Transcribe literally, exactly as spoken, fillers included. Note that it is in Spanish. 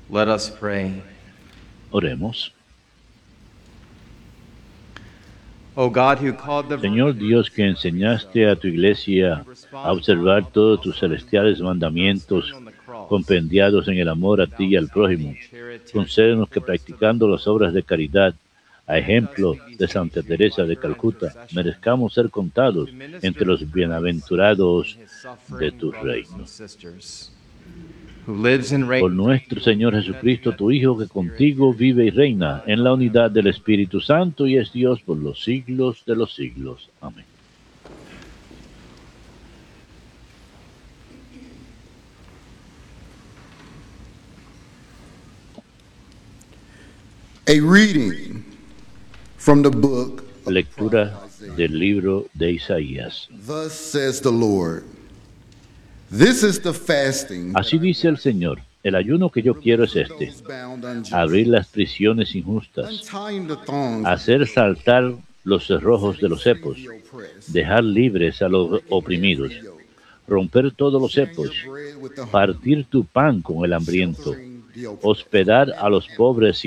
Let us pray. Oremos. O God, who called the Señor Dios, que enseñaste a tu iglesia a observar todos tus celestiales mandamientos compendiados en el amor a ti y al prójimo, concédenos que practicando las obras de caridad, a ejemplo de Santa Teresa de Calcuta, merezcamos ser contados entre los bienaventurados de tu reino. Por nuestro Señor Jesucristo, tu Hijo, que contigo vive y reina en la unidad del Espíritu Santo y es Dios por los siglos de los siglos. Amén. A reading from the book of Lectura del libro de Isaías. Thus says the Lord, this is the fasting. Así dice el Señor, el ayuno que yo quiero es este: abrir las prisiones injustas, Untying the thongs, hacer saltar los cerrojos de los cepos, dejar libres a los oprimidos, romper todos los cepos, partir tu pan con el hambriento, hospedar a los pobres